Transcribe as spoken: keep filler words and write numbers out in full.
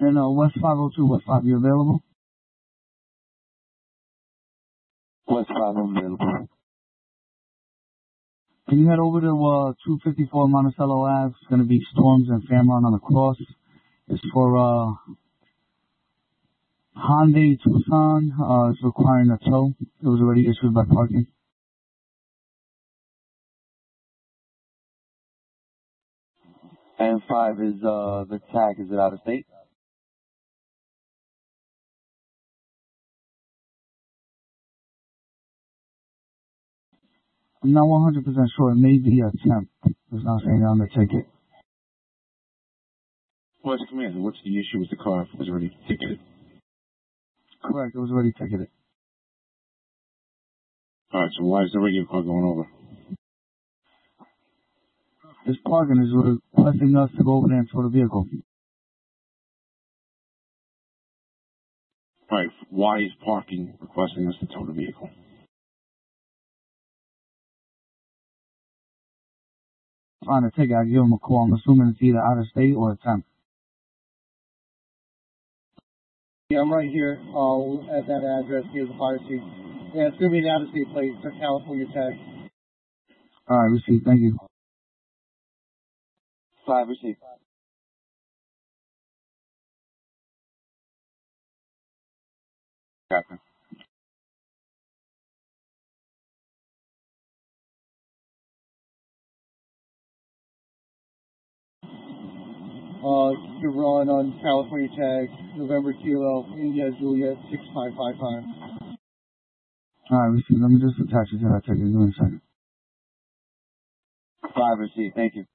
And uh, West five oh two, West five, you available? West five, I'm available. Can you head over to uh, two fifty-four Monticello Ave? It's going to be Storms and Fairmont on the cross. It's for uh, Hyundai Tucson. Uh, it's requiring a tow. It was already issued by parking. And five is uh, the tag. Is it out of state? I'm not one hundred percent sure. It may be a temp. It's not saying on the ticket. What's Commander? What's the issue with the car if it was already ticketed? Correct. It was already ticketed. All right. So why is the radio car going over? This parking is requesting us to go over there and tow the vehicle. All right. Why is parking requesting us to tow the vehicle? On the ticket, I give them a call. I'm assuming it's either out of state or a temp. Yeah, I'm right here uh, at that address. Here's the fire seat. Yeah, it's going to be an out-of-state plate. It's a California tag. All right, receive. Thank you. Five, receive. Captain. Uh, you're run on California tag, November Kilo, India Juliet, six five five five. All right, receive. Let me just attach it to that ticket. Give me a second. Five, receive. Thank you.